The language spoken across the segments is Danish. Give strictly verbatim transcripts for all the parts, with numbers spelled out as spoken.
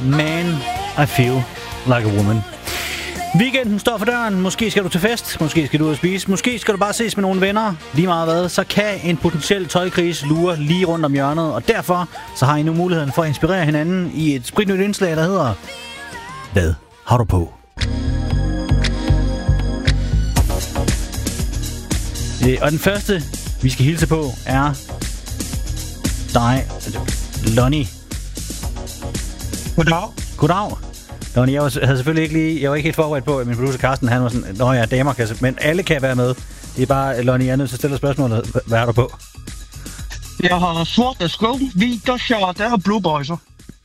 Man, I Feel Like a Woman. Weekenden står for døren. Måske skal du til fest, måske skal du ud og spise, måske skal du bare ses med nogle venner. Lige meget hvad, så kan en potentiel tøjkrise lure lige rundt om hjørnet. Og derfor så har I nu muligheden for at inspirere hinanden i et spritnyt indslag, der hedder Hvad har du på? Og den første, vi skal hilse på, er dig, Lonnie. Goddag. Goddag. Lonnie, jeg var, havde selvfølgelig ikke lige, jeg var ikke helt forberedt på, at min producer Carsten, han var sådan, nå ja, damer kan, men alle kan være med. Det er bare, Lonnie, jeg er nødt til at stille spørgsmålet, hvad er du på? Jeg har sorte sko, hvide shorter og blue boyser.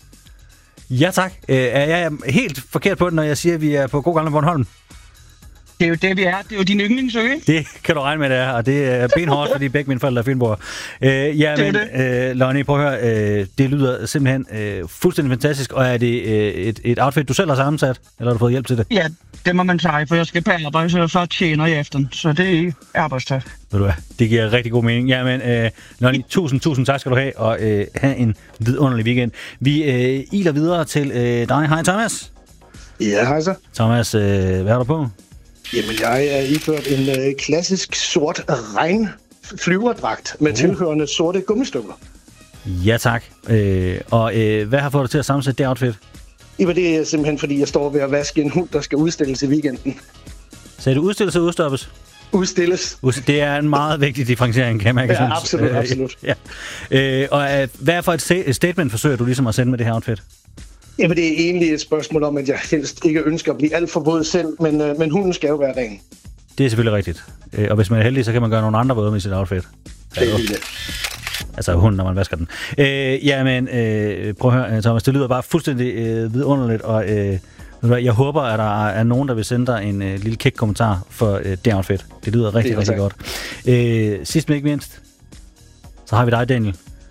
Ja tak. Øh, er jeg helt forkert på det, når jeg siger, at vi er på god gamle Bornholm? Det er jo det, vi er. Det er jo din yndlingsø, ikke? Det kan du regne med, det er, og det er benhårdt, fordi begge mine forældre er fynboer. Øh, ja, men øh, Lonnie, prøv at høre, øh, det lyder simpelthen øh, fuldstændig fantastisk, og er det øh, et, et outfit, du selv har sammensat, eller har du fået hjælp til det? Ja, det må man sige, for jeg skal på arbejde, så så tjener jeg efter den, så det er arbejdstag. Ved du hvad, det giver rigtig god mening. Ja, men øh, Lonnie, tusind, tusind tak skal du have, og øh, have en vidunderlig weekend. Vi øh, iler videre til øh, dig. Hej Thomas. Ja, hej så. Thomas, øh, hvad er du på? Jamen, jeg er iført en øh, klassisk sort regnflyverdragt med uh. tilhørende sorte gummistøvler. Ja, tak. Øh, og øh, hvad har fået dig til at sammensætte det outfit? Jamen, det er simpelthen, fordi jeg står ved at vaske en hund, der skal udstilles i weekenden. Så er det udstilles og udstoppes? Udstilles. Det er en meget vigtig differentiering, kan man ikke Ja, absolut, øh, absolut. Ja. Øh, og øh, hvad er for et statement forsøger du ligesom at sende med det her outfit? Jamen, det er egentlig et spørgsmål om, at jeg helst ikke ønsker at blive alt for våd selv, men, øh, men hunden skal jo være ren. Det er selvfølgelig rigtigt. Øh, og hvis man er heldig, så kan man gøre nogle andre våde med sit outfit. Det er det. Altså hunden, når man vasker den. Øh, jamen, øh, prøv at høre, Thomas, det lyder bare fuldstændig øh, vidunderligt, og øh, jeg håber, at der er nogen, der vil sende dig en øh, lille kæk kommentar for øh, det outfit. Det lyder rigtig, det rigtig godt. Øh, sidst men ikke mindst, så har vi dig, Daniel.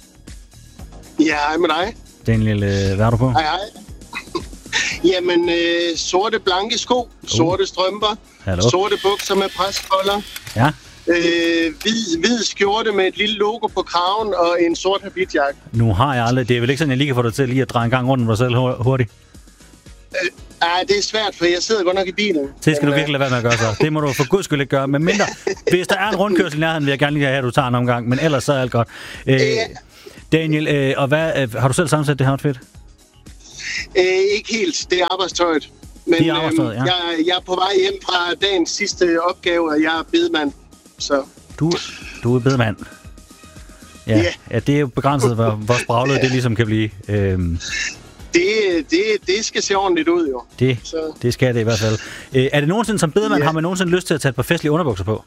Ja, hej med dig. Daniel, øh, hvad er du på? Hej, hej. Jamen, øh, sorte blanke sko, uh. sorte strømper, Hallo. Sorte bukser med preskolder, ja. øh, hvid, hvid skjorte med et lille logo på kraven og en sort habitjakke. Nu har jeg aldrig. Det er vel ikke sådan, jeg lige kan få dig til lige at dreje en gang rundt om dig selv hurtigt? Øh, ej, det er svært, for jeg sidder godt nok i bilen. Det skal men, du virkelig lade være med at gøre så. Det må du for guds skyld ikke gøre. Men mindre, hvis der er en rundkørsel i nærheden, vil jeg gerne lige have, at du tager en omgang. Men ellers så er alt godt. Øh, Daniel, øh, og hvad, øh, har du selv sammensat det her outfit? Øh, ikke helt. Det er arbejdstøjet. Men det er arbejdstøjet, ja. øh, jeg, jeg er på vej hjem fra dagens sidste opgave, og jeg er bedemand. Så. Du, du er bedemand? Ja, yeah. ja, det er jo begrænset, hvor, hvor spraglet det ligesom kan blive. Øhm. Det, det, det skal se ordentligt ud, jo. Det, det skal det i hvert fald. Øh, er det nogensinde som bedemand, yeah. har man nogensinde lyst til at tage et par festlige underbukser på?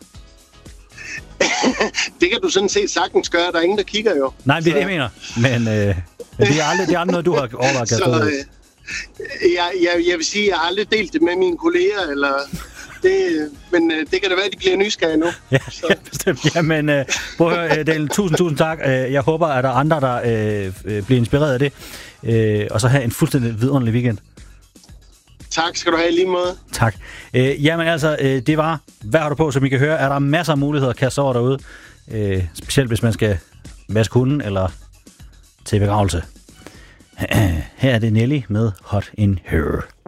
Det kan du sådan set sagtens gøre. Der er ingen, der kigger jo. Nej, det er det, jeg mener. Men øh, det, er aldrig, det er aldrig noget, du har overvejet. Så øh, jeg, jeg, jeg vil sige, at jeg har aldrig delt det med mine kolleger, eller det, men øh, det kan da være, at de bliver nysgerrige nu. Ja, ja bestemt. Jamen, øh, prøv at høre, Daniel, tusind, tusind tak. Jeg håber, at der er andre, der øh, bliver inspireret af det. Øh, og så have en fuldstændig vidunderlig weekend. Tak skal du have i lige måde. Tak. Øh, jamen altså, øh, det var, hvad har du på, som I kan høre, er der masser af muligheder at kaste over derude. Øh, specielt hvis man skal vaske hunden eller til begravelse. Her er det Nelly med Hot in Her.